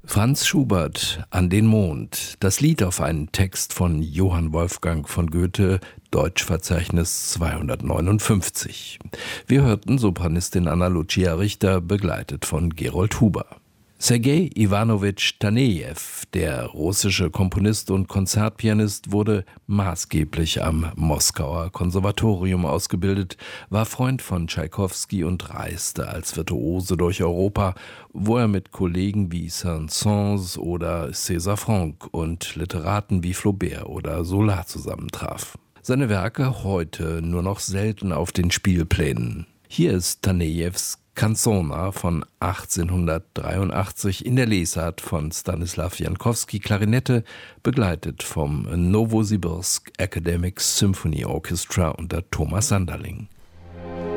Franz Schubert, An den Mond, das Lied auf einen Text von Johann Wolfgang von Goethe, Deutschverzeichnis 259. Wir hörten Sopranistin Anna Lucia Richter, begleitet von Gerold Huber. Sergei Iwanowitsch Tanejew, der russische Komponist und Konzertpianist, wurde maßgeblich am Moskauer Konservatorium ausgebildet, war Freund von Tschaikowski und reiste als Virtuose durch Europa, wo er mit Kollegen wie Saint-Saëns oder César Franck und Literaten wie Flaubert oder Zola zusammentraf. Seine Werke heute nur noch selten auf den Spielplänen. Hier ist Tanejews Canzona von 1883 in der Lesart von Stanislaw Jankowski Klarinette, begleitet vom Novosibirsk Academic Symphony Orchestra unter Thomas Sanderling.